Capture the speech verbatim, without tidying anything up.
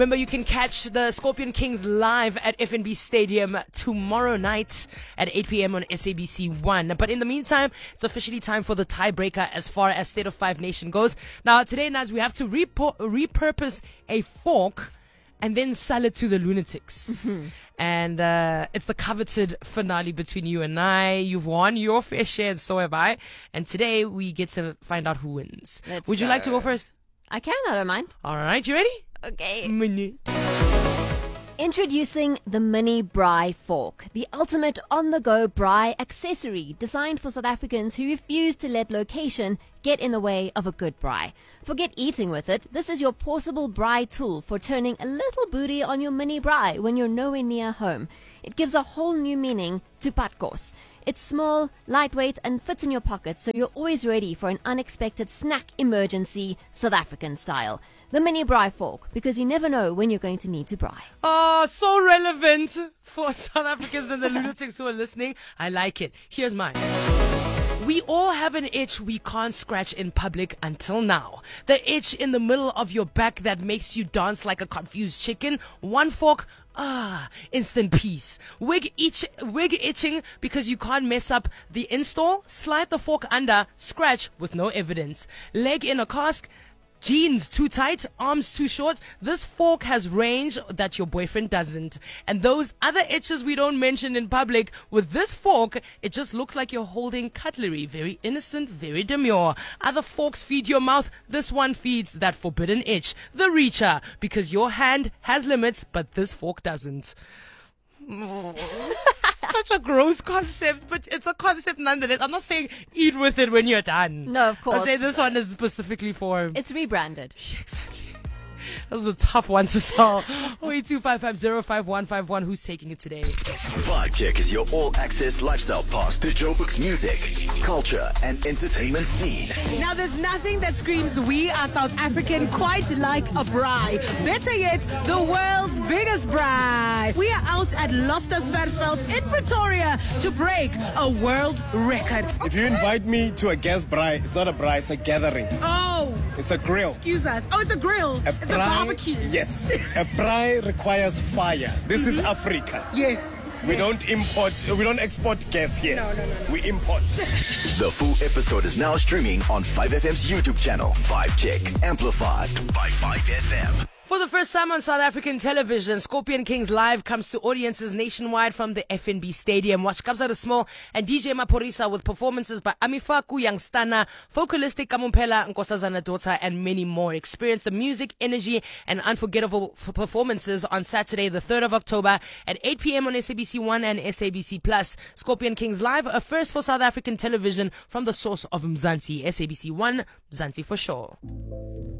Remember, you can catch the Scorpion Kings live at F N B Stadium tomorrow night at eight p.m. on S A B C one. But in the meantime, it's officially time for the tiebreaker as far as State of Five Nation goes. Now, today, Naz, we have to repo- repurpose a fork and then sell it to the lunatics. Mm-hmm. And uh, it's the coveted finale between you and I. You've won your fair share, and so have I. And today, we get to find out who wins. Let's Would you go. like to go first? I can, I don't mind. All right, you ready? Okay. Mini. Introducing the Mini Braai Fork, the ultimate on-the-go braai accessory designed for South Africans who refuse to let location get in the way of a good braai. Forget eating with it. This is your portable braai tool for turning a little booty on your mini braai when you're nowhere near home. It gives a whole new meaning to patkos. It's small, lightweight, and fits in your pocket, so you're always ready for an unexpected snack emergency, South African style. The Mini Braai Fork, because you never know when you're going to need to braai. Oh, so relevant for South Africans and the lunatics who are listening. I like it. Here's mine. We all have an itch we can't scratch in public until now. The itch in the middle of your back that makes you dance like a confused chicken. One fork, ah, instant peace. Wig itch, wig itching because you can't mess up the install. Slide the fork under, scratch with no evidence. Leg in a cask. Jeans too tight, arms too short. This fork has range that your boyfriend doesn't. And those other itches we don't mention in public, with this fork, it just looks like you're holding cutlery. Very innocent, very demure. Other forks feed your mouth. This one feeds that forbidden itch. The reacher, because your hand has limits, but this fork doesn't. Such a gross concept, but it's a concept nonetheless. I'm not saying eat with it when you're done. No, of course. I'll say this one is specifically for... It's rebranded. Yeah, exactly. That was a tough one to solve. oh eight two five five zero five one five one. Who's taking it today? Vibe Check is your all-access lifestyle pass to Joburg's music, culture, and entertainment scene. Now, there's nothing that screams we are South African quite like a braai. Better yet, the world's biggest braai. We are out at Loftus Versfeld in Pretoria to break a world record. If you invite me to a guest braai, it's not a braai, it's a gathering. Oh, It's a grill. excuse us. Oh, it's a grill. A It's a barbecue. Yes. A braai requires fire. This is Africa. Yes. We don't import, we don't export gas here. No, no, no, no. We import. The full episode is now streaming on five F M's YouTube channel, Vibe Check, amplified by five F M. For the first time on South African television, Scorpion Kings Live comes to audiences nationwide from the F N B Stadium. Watch Kabza Small and D J Maphorisa with performances by Amifaku Youngstana, Vocalistic Kamumpela, Nkosazana Daughter, and many more. Experience the music, energy, and unforgettable f- performances on Saturday, the third of October at eight p.m. on S A B C one and S A B C Plus. Scorpion Kings Live, a first for South African television from the source of Mzansi. S A B C one, Mzansi for sure.